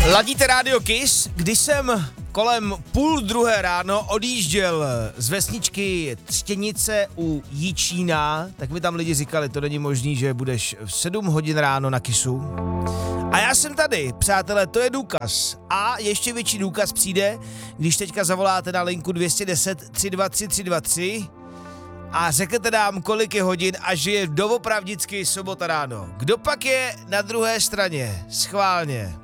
Ladíte Radio Kiss, když jsem kolem 1:30 ráno odjížděl z vesničky Třtěnice u Jičína, tak mi tam lidi říkali, to není možný, že budeš v 7 hodin ráno na Kissu. A já jsem tady, přátelé, to je důkaz. A ještě větší důkaz přijde, když teďka zavoláte na linku 210 323 323 a řeknete nám, kolik je hodin a že je doopravdicky sobota ráno. Kdo pak je na druhé straně? Schválně.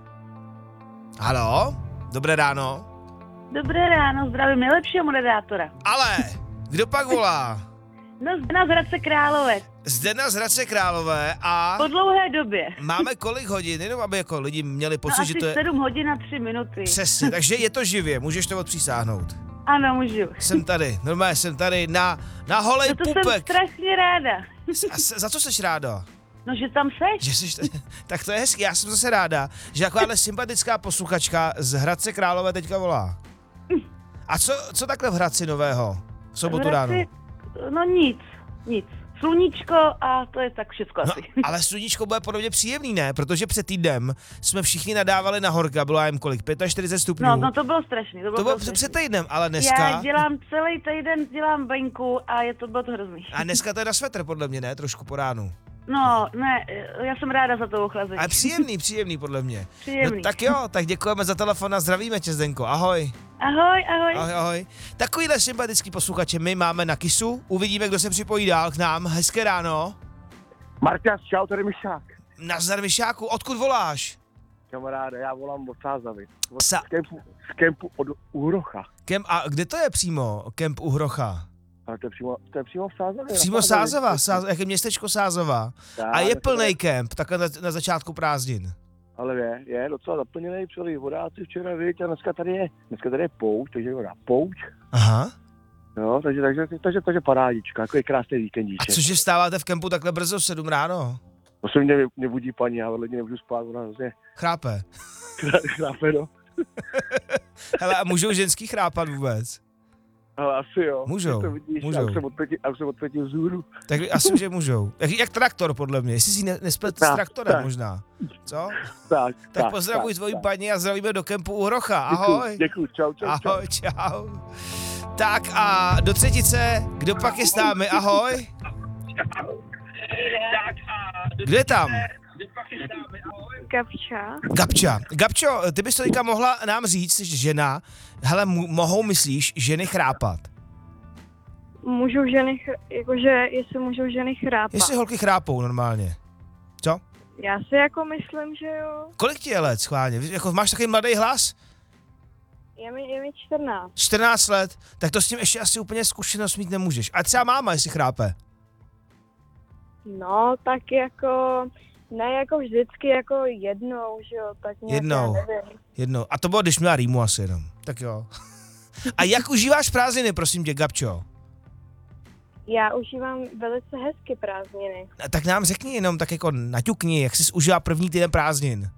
Haló? Dobré ráno? Dobré ráno, zdravím nejlepšího moderátora. Ale, kdo pak volá? No, Zdena z Hradce Králové. Zdena z Hradce Králové a... Po dlouhé době. Máme kolik hodin, jenom aby jako lidi měli pocit, že to je... 7 hodin a 3 minuty. Přesně, takže je to živě, můžeš to odpřísáhnout. Ano, můžu. Jsem tady, normálně jsem tady na holej To pupek. jsem strašně ráda. Za co jsi ráda? No, že tam seš. Že jsi, tak to je hezký, já jsem zase ráda, že takováhle sympatická posluchačka z Hradce Králové teďka volá. A co takhle v Hradci nového? V sobotu ráno? No nic. Sluníčko a to je tak všechno No, asi. ale sluníčko bude podobně příjemný, ne? Protože před týdnem jsme všichni nadávali na horka, bylo jim kolik? 45 stupňů. No to bylo strašný. To bylo před týdnem, ale dneska... Já dělám celý týden, dělám venku a bylo to hrozný. A dneska to je na svetr, podle mě, ne? Trošku po ránu. No, ne, já jsem ráda za to ochlazení. Ale příjemný podle mě. Příjemný. No, tak jo, tak děkujeme za telefon a zdravíme tě, Zdenko. Ahoj. Ahoj. Takovýhle sympatický posluchače my máme na Kissu. Uvidíme, kdo se připojí dál k nám. Hezké ráno. Marťas, čau, tady Myšák. Nazdar Myšáku, odkud voláš? Kamaráde, já volám od Sázavy. Z kempu od Uhrocha. A kde to je přímo, kemp Uhrocha? Ale to je přímo v Sázavě. Přímo Sázava, jaké městečko Sázava. A je plnej kemp, takhle na začátku prázdnin. Ale je docela zaplněný, přijeli vodáci včera, viď, a dneska tady je poušť, takže voda poušť. Aha. Jo, takže parádička, jako je krásný víkendíček. A cože vstáváte v kempu takhle brzo v 7 ráno? To se mě budí paní, já vedle ní nemůžu spát, ona hrozně... Chrápe. Chrápe, no. Hele, a můžou ženský chrápat vůbec? Ale asi jo. Můžou. Já už jsem odpětil vzhůru. Tak asi, že můžou. Jak traktor, podle mě. Jestli si nesplet s traktorem tak. Možná. Co? Tak pozdravuj tvoji paní a zdravíme do kempu Uhrocha. Ahoj. Děkuji, čau. Ahoj, čau. Tak a do třetice, kdo pak je s námi? Ahoj. Kdo je tam? Gabčo, ty bys to teďka mohla nám říct, žena, hele, mohou, myslíš, ženy chrápat? Můžou ženy, jakože jestli můžou ženy chrápat. Jestli holky chrápou normálně. Co? Já si jako myslím, že jo. Kolik ti je let, schválně? Jako máš takový mladý hlas? Je mi 14. 14 let? Tak to s tím ještě asi úplně zkušenost mít nemůžeš. A třeba máma, jestli chrápe? No, tak jako... Ne jako vždycky, jako jednou, že jo, tak nějak, Jednou. A to bylo, když měla rýmu asi jenom. Tak jo. A jak užíváš prázdniny, prosím tě, Gabčo? Já užívám velice hezky prázdniny. Tak nám řekni jenom, tak jako naťukni, jak jsi užívala první týden prázdnin.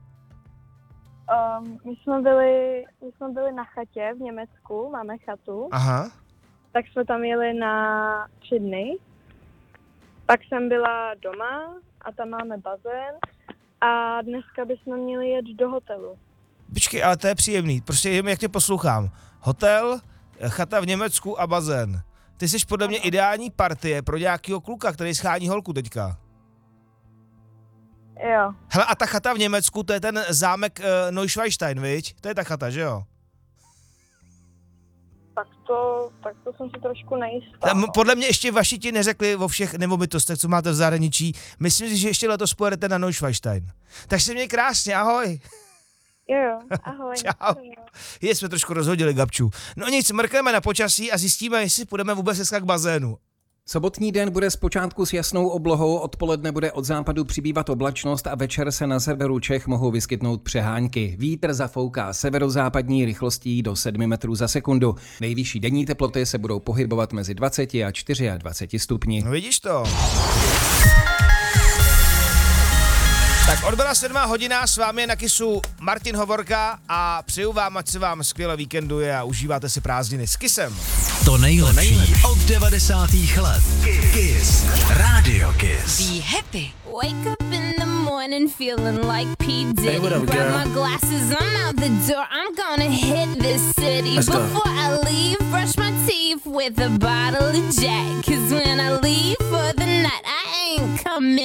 My jsme byli na chatě v Německu, máme chatu. Aha. Tak jsme tam jeli na 3 dny. Pak jsem byla doma a tam máme bazén a dneska bychom měli jet do hotelu. Počkej, ale to je příjemný, prostě jen jak tě poslouchám. Hotel, chata v Německu a bazén. Ty jsi podle mě ideální partie pro nějakýho kluka, který schání holku teďka. Jo. Hele, a ta chata v Německu, to je ten zámek Neuschwanstein, viď? To je ta chata, že jo? Tak to jsem si trošku nejistá. Podle mě ještě vaši ti neřekli o všech nemovitostech, co máte v zahraničí. Myslím si, že ještě letos pojedete na Neuschwanstein. Tak se měj krásně, ahoj. Jo, ahoj. Čau. Jsme trošku rozhodili, Gabču. No nic, mrkneme na počasí a zjistíme, jestli půjdeme vůbec dneska k bazénu. Sobotní den bude zpočátku s jasnou oblohou, odpoledne bude od západu přibývat oblačnost a večer se na severu Čech mohou vyskytnout přehánky. Vítr zafouká severozápadní rychlostí do 7 metrů za sekundu. Nejvyšší denní teploty se budou pohybovat mezi 20 a 24 stupni. No vidíš to. Tak odbyla 7 hodina, s vámi je na Kissu Martin Hovorka a přeju vám, ať se vám skvěle víkenduje a užíváte si prázdniny s Kissem. To nejlepší od 90. let. Kiss. Radio Kiss. Be happy. Wake up in the morning. morning feeling like P. Diddy. Hey, what up, Grab girl? my glasses, I'm out the door. I'm gonna hit this city. Let's go. Before I leave, brush my teeth with a bottle of Jack. 'Cause when